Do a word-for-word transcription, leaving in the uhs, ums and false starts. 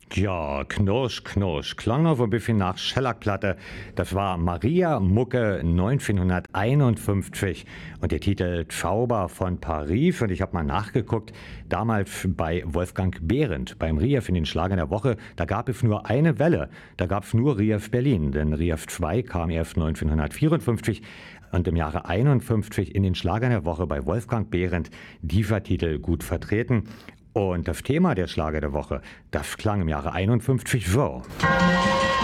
Ja, Knirsch, Knirsch. Klang noch ein bisschen nach Schellackplatte. Das war Maria Mucke neunzehnhunderteinundfünfzig und der Titel Zauber von Paris. Und ich habe mal nachgeguckt, damals bei Wolfgang Behrendt, beim Rief in den Schlager der Woche, da gab es nur eine Welle. Da gab es nur Rief Berlin, denn Rief zwei kam erst neunzehnhundertvierundfünfzig. Und im Jahre einundfünfzig in den Schlagern der Woche bei Wolfgang Behrendt dieser Titel gut vertreten. Und das Thema der Schlager der Woche, das klang im Jahre einundfünfzig so.